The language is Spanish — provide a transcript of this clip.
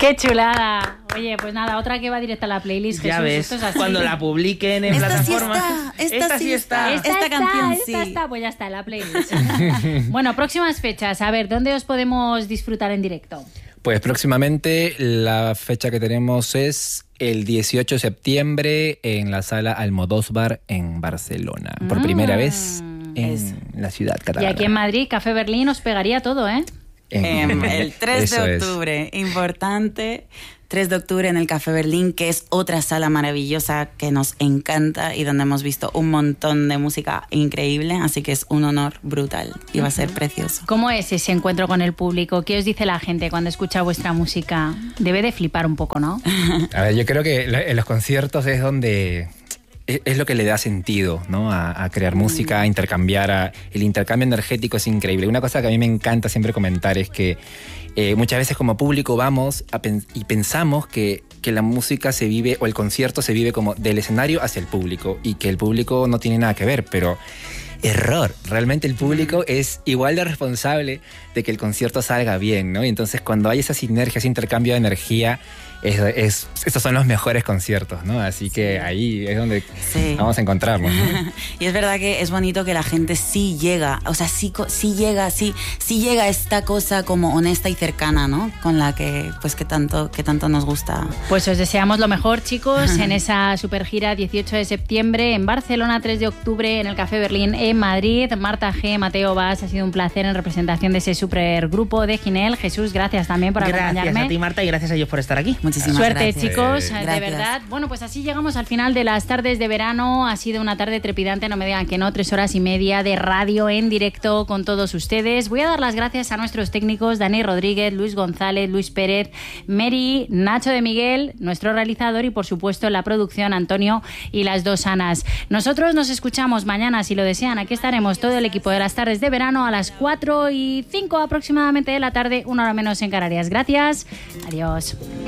¡Qué chulada! Oye, pues nada, otra que va directa a la playlist, Jesús. Ya ves, cuando la publiquen en plataformas. Esta sí está. Esta canción sí. Esta está, pues ya está, en la playlist. Bueno, próximas fechas. A ver, ¿dónde os podemos disfrutar en directo? Pues próximamente la fecha que tenemos es el 18 de septiembre en la Sala Almodóvar en Barcelona. Por primera vez en la ciudad catalana. Y aquí en Madrid, Café Berlín os pegaría todo, ¿eh? El 3 de octubre, importante, 3 de octubre en el Café Berlín, que es otra sala maravillosa que nos encanta y donde hemos visto un montón de música increíble, así que es un honor brutal y va a ser precioso. ¿Cómo es ese encuentro con el público? ¿Qué os dice la gente cuando escucha vuestra música? Debe de flipar un poco, ¿no? A ver, yo creo que en los conciertos es donde... Es lo que le da sentido, ¿no? A crear música, a intercambiar. El intercambio energético es increíble. Una cosa que a mí me encanta siempre comentar es que muchas veces como público vamos y pensamos que la música se vive, o el concierto se vive como del escenario hacia el público, y que el público no tiene nada que ver, pero... Error. Realmente el público es igual de responsable de que el concierto salga bien, ¿no? Y entonces cuando hay esa sinergia, ese intercambio de energía, estos son los mejores conciertos, ¿no? Así que ahí es donde vamos a encontrarnos, ¿no? Y es verdad que es bonito que la gente sí llega, o sea, sí llega a esta cosa como honesta y cercana, ¿no? Con la que, pues, que tanto nos gusta. Pues os deseamos lo mejor, chicos, en esa super gira 18 de septiembre en Barcelona, 3 de octubre en el Café Berlín en Madrid. Marta G, Mateo Bas, ha sido un placer en representación de ese supergrupo de Ginel. Jesús, gracias también por acompañarme. Gracias a ti, Marta, y gracias a ellos por estar aquí. Muchísimas suerte, gracias. chicos, Gracias. de verdad. Bueno, pues así llegamos al final de las tardes de verano. Ha sido una tarde trepidante, no me digan que no, 3 horas y media de radio en directo con todos ustedes. Voy a dar las gracias a nuestros técnicos, Dani Rodríguez, Luis González, Luis Pérez, Mary, Nacho de Miguel, nuestro realizador, y por supuesto en la producción Antonio y las dos Anas. Nosotros nos escuchamos mañana, si lo desean. Aquí estaremos todo el equipo de las tardes de verano a las 4:05 aproximadamente de la tarde, 1 hora menos en Canarias. Gracias, adiós.